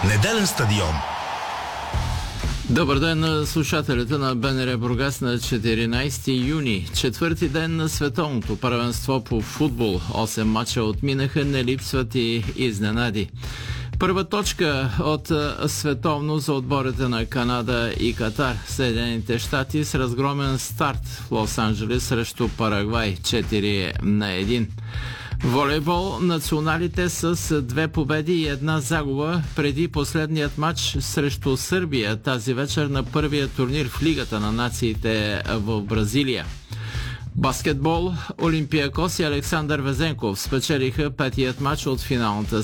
Неделен стадион. Добър ден на слушателите на БНР Бургас на 14 юни. Четвърти ден на световното първенство по футбол. 8 мача отминаха, не липсват и изненади. Първа точка от световно за отборите на Канада и Катар. Съединените щати с разгромен старт в Лос-Анджелес срещу Парагвай 4-1. Волейбол. Националите с 2 победи и 1 загуба преди последният матч срещу Сърбия тази вечер на първия турнир в Лигата на нациите в Бразилия. Баскетбол. Олимпиакос и Александър Везенков спечелиха петият матч от финалната